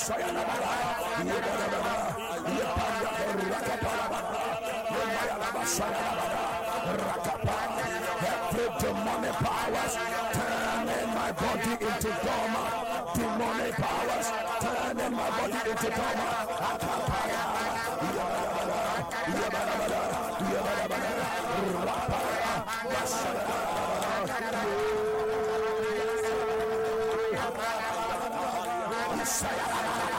Every demonic powers turning my body into dormant. Demonic powers turning my body into dormant. Fire!